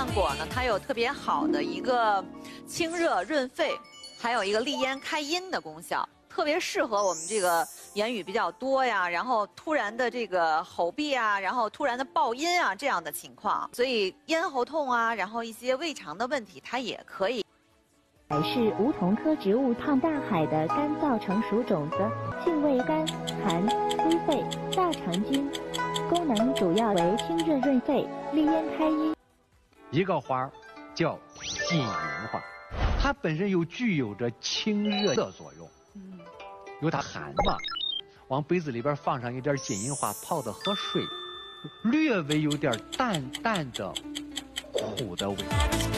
汉果呢，它有特别好的一个清热润肺，还有一个利咽开阴的功效，特别适合我们这个言语比较多呀，然后突然的这个吼闭啊，然后突然的爆音啊这样的情况，所以咽喉痛啊，然后一些胃肠的问题，它也可以。 海是梧桐科植物胖大海的干燥成熟种子，性味甘寒，滋肺大肠经，功能主要为清热润肺、利咽开阴。 一个花叫金银花，它本身具有着清热的作用。因为它寒嘛，往杯子里边放上一点金银花泡的和水，略微有点淡淡的苦的味道。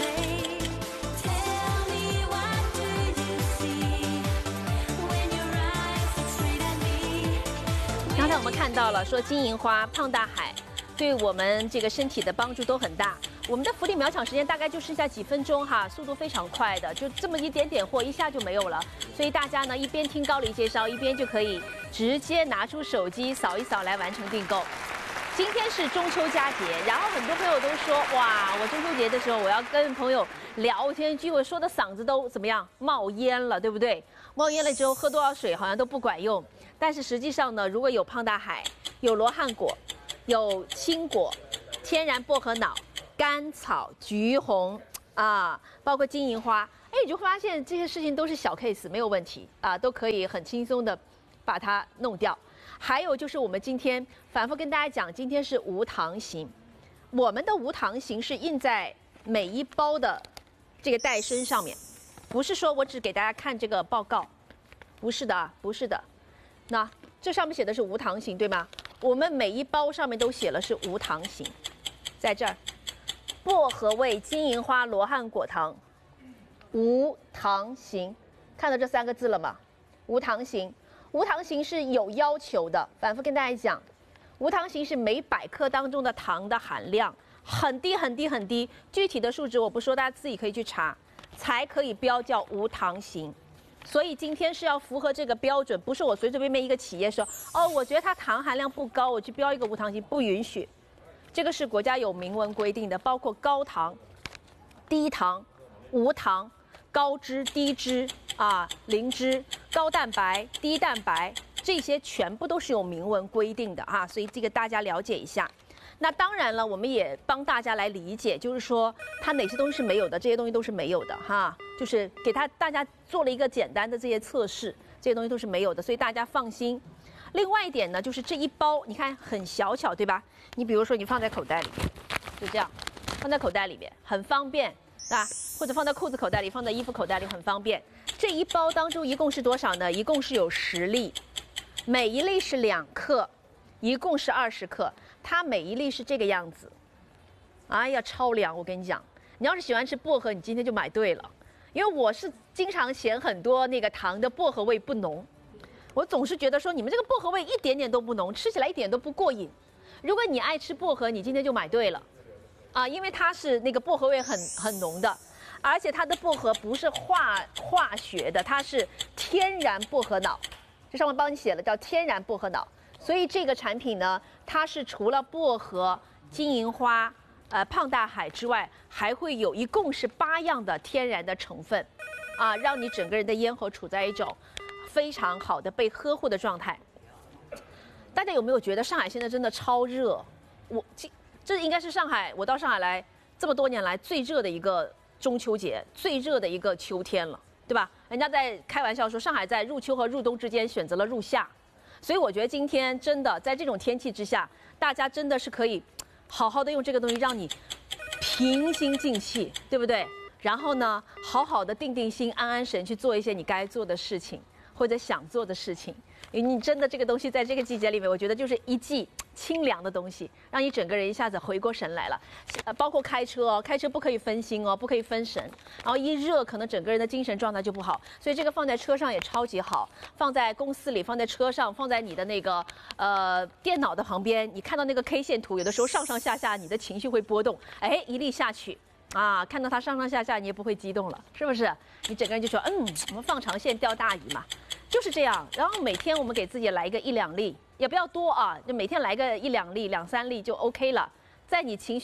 刚才我们看到了，说金银花、胖大海对我们这个身体的帮助都很大。我们的福利秒抢时间大概就剩下几分钟哈，速度非常快的，就这么一点点货，一下就没有了。所以大家呢一边听高丽介绍，一边就可以直接拿出手机扫一扫来完成订购。今天是中秋佳节，然后很多朋友都说，哇，我中秋节的时候我要跟朋友聊天聚会，说的嗓子都怎么样，冒烟了，对不对？冒烟了之后喝多少水好像都不管用。但是实际上呢，如果有胖大海，有罗汉果，有青果，天然薄荷脑、甘草、橘红啊，包括金银花，哎，你就会发现这些事情都是小 case， 没有问题啊，都可以很轻松的把它弄掉。还有就是我们今天反复跟大家讲，今天是无糖型，我们的无糖型是印在每一包的这个袋身上面，不是说我只给大家看这个报告，不是的啊，不是的。那这上面写的是无糖型，对吗？我们每一包上面都写了是无糖型，在这儿，薄荷味金银花罗汉果糖，无糖型，看到这3个字了吗？无糖型，无糖型是有要求的，反复跟大家讲，无糖型是每100克当中的糖的含量很低很低很低，具体的数值我不说，大家自己可以去查，才可以标叫无糖型。所以今天是要符合这个标准，不是我随随便便一个企业说，哦，我觉得它糖含量不高，我去标一个无糖型，不允许。这个是国家有明文规定的，包括高糖、低糖、无糖、高脂、低脂啊、零脂、高蛋白、低蛋白，这些全部都是有明文规定的啊，所以这个大家了解一下。那当然了，我们也帮大家来理解，就是说它哪些东西是没有的，这些东西都是没有的哈，就是给大家做了一个简单的这些测试，这些东西都是没有的，所以大家放心。另外一点呢，就是这一包你看很小巧，对吧？你比如说你放在口袋里，就这样，放在口袋里面很方便啊，或者放在裤子口袋里，放在衣服口袋里很方便。这一包当中一共是多少呢？一共是有10粒，每一粒是2克，一共是20克。它每一粒是这个样子，哎呀，超凉！我跟你讲，你要是喜欢吃薄荷，你今天就买对了，因为我是经常嫌很多那个糖的薄荷味不浓，我总是觉得说你们这个薄荷味一点点都不浓，吃起来一点都不过瘾。如果你爱吃薄荷，你今天就买对了，啊，因为它是那个薄荷味很浓的，而且它的薄荷不是化学的，它是天然薄荷脑，这上面帮你写了叫天然薄荷脑。所以这个产品呢，它是除了薄荷、金银花、胖大海之外，还会有一共是8样的天然的成分，啊，让你整个人的咽喉处在一种非常好的被呵护的状态。大家有没有觉得上海现在真的超热？这应该是我到上海来这么多年来最热的一个中秋节，最热的一个秋天了，对吧？人家在开玩笑说，上海在入秋和入冬之间选择了入夏。所以我觉得今天真的在这种天气之下，大家真的是可以好好的用这个东西让你平心静气，对不对？然后呢，好好的定定心、安安神去做一些你该做的事情或者想做的事情。因为你真的这个东西在这个季节里面，我觉得就是一剂清凉的东西，让你整个人一下子回过神来了。包括开车哦，开车不可以分心哦，不可以分神。然后一热，可能整个人的精神状态就不好。所以这个放在车上也超级好，放在公司里，放在车上，放在你的那个电脑的旁边。你看到那个 K 线图，有的时候上上下下，你的情绪会波动。哎，一粒下去。啊，看到它上上下下，你也不会激动了，是不是？你整个人就说，我们放长线钓大鱼嘛，就是这样。然后每天我们给自己来一个1-2粒，也不要多啊，就每天来个1-2粒、2-3粒就 OK 了。在你情绪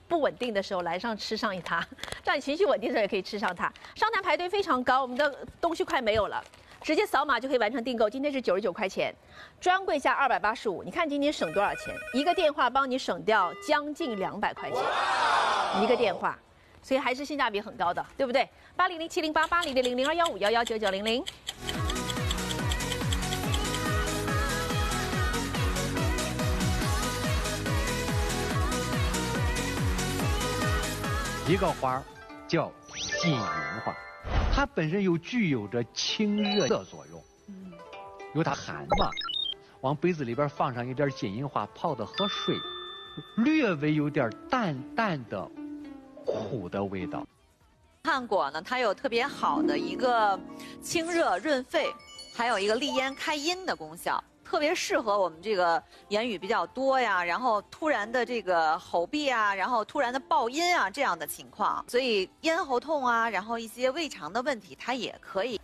不稳定的时候来上吃上一它，让你情绪稳定的时候也可以吃上它。商谈排队非常高，我们的东西快没有了，直接扫码就可以完成订购。今天是99块钱，专柜价285。你看今天省多少钱？一个电话帮你省掉将近200块钱，一个电话，所以还是性价比很高的，对不对？8007088000215119900。 一个花叫细云花，它本身具有着清热的作用。因为它寒嘛，往杯子里边放上一点金银花泡的和水，略微有点淡淡的苦的味道。 汉果呢，它有特别好的一个清热润肺，还有一个利咽开阴的功效。特别适合我们这个言语比较多呀，然后突然的这个吼闭啊，然后突然的爆音啊这样的情况，所以咽喉痛啊，然后一些胃肠的问题，它也可以。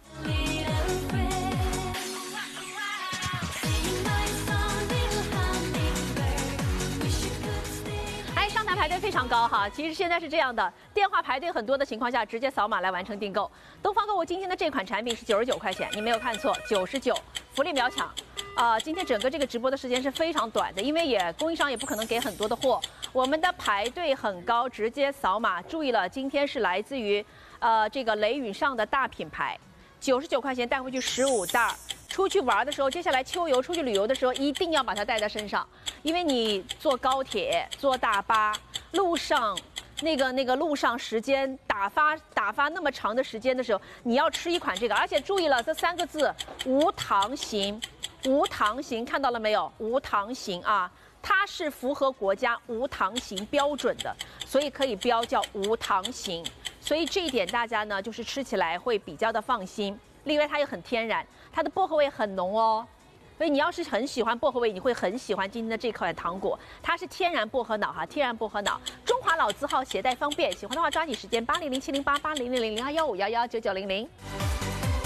排队非常高哈，其实现在是这样的，电话排队很多的情况下，直接扫码来完成订购。东方购物今天的这款产品是99块钱，你没有看错，99，福利秒抢。今天整个这个直播的时间是非常短的，因为供应商也不可能给很多的货，我们的排队很高，直接扫码。注意了，今天是来自于这个雷允上的大品牌，99块钱带回去15袋。出去玩的时候，接下来秋游出去旅游的时候，一定要把它带在身上，因为你坐高铁、坐大巴，路上那个路上时间打发那么长的时间的时候，你要吃一款这个，而且注意了，这3个字无糖型，无糖型看到了没有？无糖型啊，它是符合国家无糖型标准的，所以可以标叫无糖型，所以这一点大家呢就是吃起来会比较的放心。另外它也很天然，它的薄荷味很浓哦，所以你要是很喜欢薄荷味，你会很喜欢今天的这款糖果。它是天然薄荷脑哈，天然薄荷脑，中华老字号，携带方便。喜欢的话抓紧时间，8007088000215119900。